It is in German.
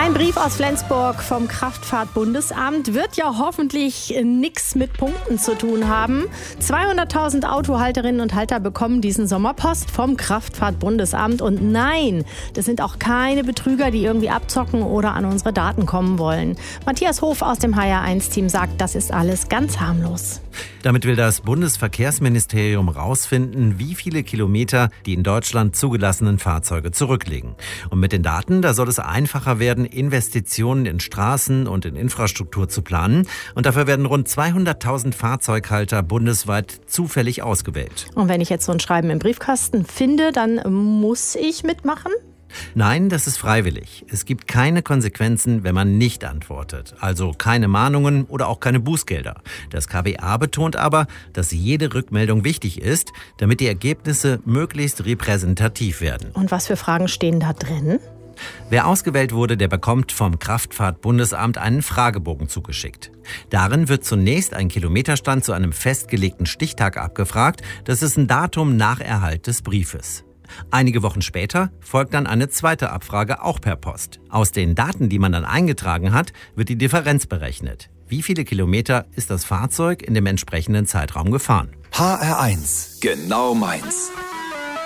Ein Brief aus Flensburg vom Kraftfahrtbundesamt wird ja hoffentlich nichts mit Punkten zu tun haben. 200.000 Autohalterinnen und Halter bekommen diesen Sommer Post vom Kraftfahrtbundesamt. Und nein, das sind auch keine Betrüger, die irgendwie abzocken oder an unsere Daten kommen wollen. Matthias Hof aus dem HR1-Team sagt, das ist alles ganz harmlos. Damit will das Bundesverkehrsministerium rausfinden, wie viele Kilometer die in Deutschland zugelassenen Fahrzeuge zurücklegen. Und mit den Daten, da soll es einfacher werden, Investitionen in Straßen und in Infrastruktur zu planen. Und dafür werden rund 200.000 Fahrzeughalter bundesweit zufällig ausgewählt. Und wenn ich jetzt so ein Schreiben im Briefkasten finde, dann muss ich mitmachen? Nein, das ist freiwillig. Es gibt keine Konsequenzen, wenn man nicht antwortet. Also keine Mahnungen oder auch keine Bußgelder. Das KBA betont aber, dass jede Rückmeldung wichtig ist, damit die Ergebnisse möglichst repräsentativ werden. Und was für Fragen stehen da drin? Wer ausgewählt wurde, der bekommt vom Kraftfahrtbundesamt einen Fragebogen zugeschickt. Darin wird zunächst ein Kilometerstand zu einem festgelegten Stichtag abgefragt. Das ist ein Datum nach Erhalt des Briefes. Einige Wochen später folgt dann eine zweite Abfrage, auch per Post. Aus den Daten, die man dann eingetragen hat, wird die Differenz berechnet. Wie viele Kilometer ist das Fahrzeug in dem entsprechenden Zeitraum gefahren? HR1, genau meins.